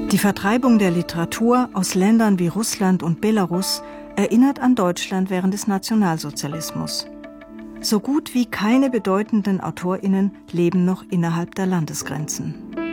Die Vertreibung der Literatur aus Ländern wie Russland und Belarus erinnert an Deutschland während des Nationalsozialismus. So gut wie keine bedeutenden AutorInnen leben noch innerhalb der Landesgrenzen.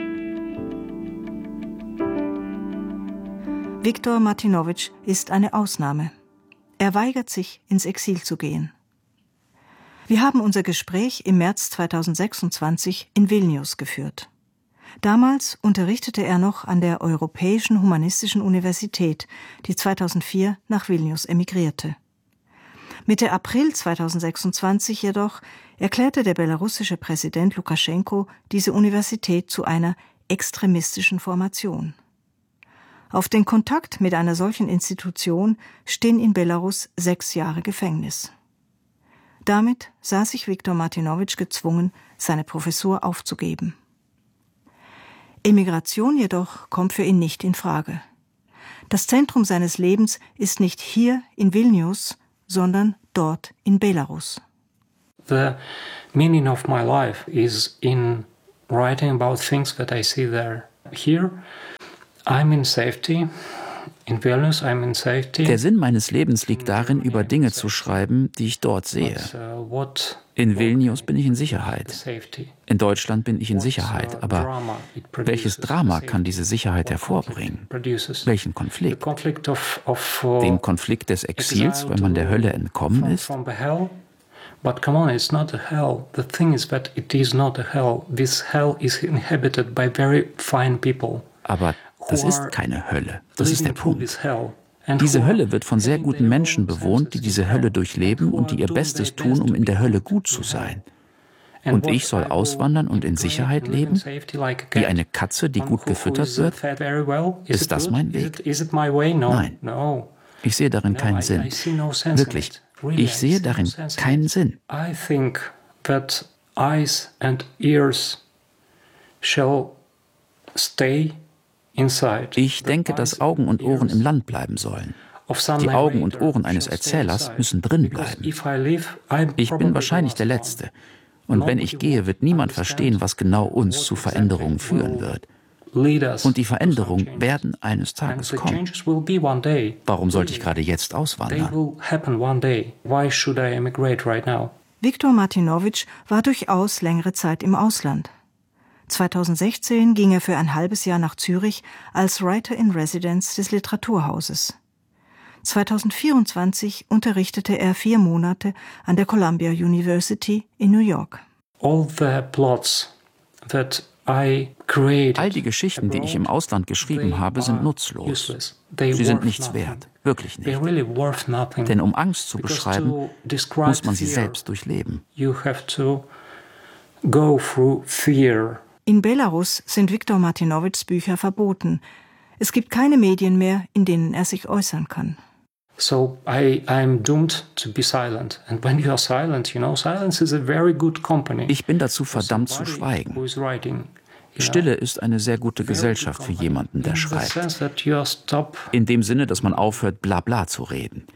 Wiktor Martynowicz ist eine Ausnahme. Er weigert sich, ins Exil zu gehen. Wir haben unser Gespräch im März 2026 in Vilnius geführt. Damals unterrichtete er noch an der Europäischen Humanistischen Universität, die 2004 nach Vilnius emigrierte. Mitte April 2026 jedoch erklärte der belarussische Präsident Lukaschenko diese Universität zu einer extremistischen Formation. Auf den Kontakt mit einer solchen Institution stehen in Belarus 6 Jahre Gefängnis. Damit sah sich Wiktor Martynowicz gezwungen, seine Professur aufzugeben. Emigration jedoch kommt für ihn nicht in Frage. Das Zentrum seines Lebens ist nicht hier in Vilnius, sondern dort in Belarus. The meaning of my life is in writing about things that I see there. Here, I'm in safety. In Vilnius, I'm in safety. Der Sinn meines Lebens liegt darin, über Dinge zu schreiben, die ich dort sehe. In Vilnius bin ich in Sicherheit. In Deutschland bin ich in Sicherheit. Aber welches Drama kann diese Sicherheit hervorbringen? Welchen Konflikt? Den Konflikt des Exils, wenn man der Hölle entkommen ist? But come on, it's not a hell. The thing is that it is not a hell. This hell is inhabited by very fine people. Aber das ist keine Hölle. Das ist der Punkt. Diese Hölle wird von sehr guten Menschen bewohnt, die diese Hölle durchleben und die ihr Bestes tun, um in der Hölle gut zu sein. Und ich soll auswandern und in Sicherheit leben? Wie eine Katze, die gut gefüttert wird? Ist das mein Weg? Nein. Ich sehe darin keinen Sinn. Wirklich. Ich sehe darin keinen Sinn. I think that eyes and ears shall stay. Ich denke, dass Augen und Ohren im Land bleiben sollen. Die Augen und Ohren eines Erzählers müssen drin bleiben. Ich bin wahrscheinlich der Letzte. Und wenn ich gehe, wird niemand verstehen, was genau uns zu Veränderungen führen wird. Und die Veränderungen werden eines Tages kommen. Warum sollte ich gerade jetzt auswandern? Wiktor Martynowicz war durchaus längere Zeit im Ausland. 2016 ging er für ein halbes Jahr nach Zürich als Writer in Residence des Literaturhauses. 2024 unterrichtete er 4 Monate an der Columbia University in New York. All die Geschichten, die ich im Ausland geschrieben habe, sind nutzlos. Sie sind nichts wert, wirklich nicht. Denn um Angst zu beschreiben, muss man sie selbst durchleben. In Belarus sind Wiktor Martynowicz Bücher verboten. Es gibt keine Medien mehr, in denen er sich äußern kann. So I'm doomed to be silent. And when you are silent, silence is a very good company. Ich bin dazu verdammt zu schweigen. Stille ist eine sehr gute Gesellschaft für jemanden, der schreibt. In dem Sinne, dass man aufhört, bla bla zu reden.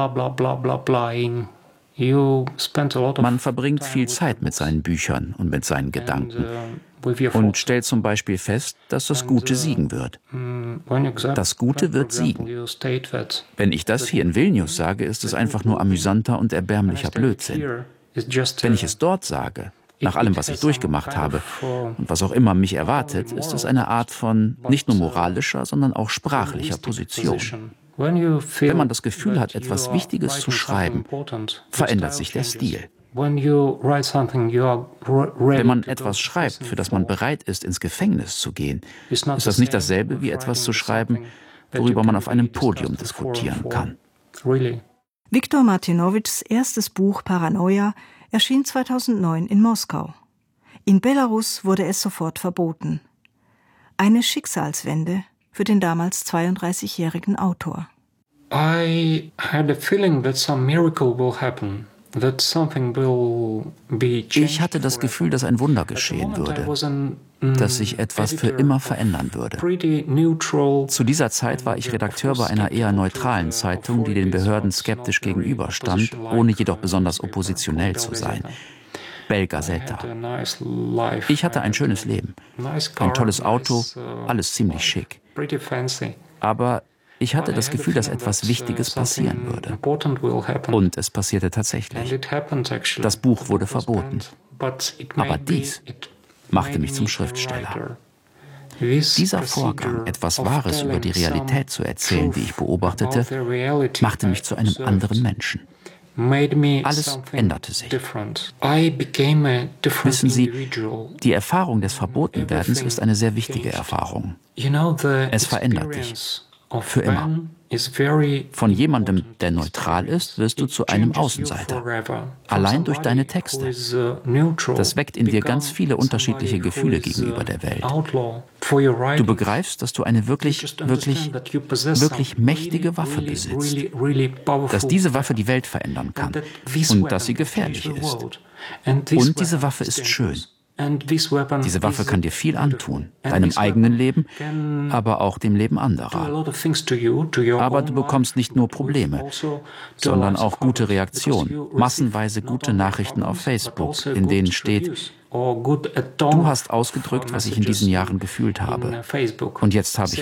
Man verbringt viel Zeit mit seinen Büchern und mit seinen Gedanken und stellt zum Beispiel fest, dass das Gute siegen wird. Das Gute wird siegen. Wenn ich das hier in Vilnius sage, ist es einfach nur amüsanter und erbärmlicher Blödsinn. Wenn ich es dort sage, nach allem, was ich durchgemacht habe und was auch immer mich erwartet, ist es eine Art von nicht nur moralischer, sondern auch sprachlicher Position. Wenn man das Gefühl hat, etwas Wichtiges zu schreiben, verändert sich der Stil. Wenn man etwas schreibt, für das man bereit ist, ins Gefängnis zu gehen, ist das nicht dasselbe wie etwas zu schreiben, worüber man auf einem Podium diskutieren kann. Wiktor Martynowicz' erstes Buch Paranoia erschien 2009 in Moskau. In Belarus wurde es sofort verboten. Eine Schicksalswende für den damals 32-jährigen Autor. I had a feeling that some miracle will happen. Ich hatte das Gefühl, dass ein Wunder geschehen würde, dass sich etwas für immer verändern würde. Zu dieser Zeit war ich Redakteur bei einer eher neutralen Zeitung, die den Behörden skeptisch gegenüberstand, ohne jedoch besonders oppositionell zu sein. Bel Gazeta. Ich hatte ein schönes Leben, ein tolles Auto, alles ziemlich schick. Aber ich hatte das Gefühl, dass etwas Wichtiges passieren würde. Und es passierte tatsächlich. Das Buch wurde verboten. Aber dies machte mich zum Schriftsteller. Dieser Vorgang, etwas Wahres über die Realität zu erzählen, die ich beobachtete, machte mich zu einem anderen Menschen. Alles änderte sich. Wissen Sie, die Erfahrung des Verbotenwerdens ist eine sehr wichtige Erfahrung. Es verändert dich. Für immer. Von jemandem, der neutral ist, wirst du zu einem Außenseiter. Allein durch deine Texte. Das weckt in dir ganz viele unterschiedliche Gefühle gegenüber der Welt. Du begreifst, dass du eine wirklich mächtige Waffe besitzt. Dass diese Waffe die Welt verändern kann. Und dass sie gefährlich ist. Und diese Waffe ist schön. Diese Waffe kann dir viel antun, deinem eigenen Leben, aber auch dem Leben anderer. Aber du bekommst nicht nur Probleme, sondern auch gute Reaktionen, massenweise gute Nachrichten auf Facebook, in denen steht: Du hast ausgedrückt, was ich in diesen Jahren gefühlt habe. Und jetzt habe ich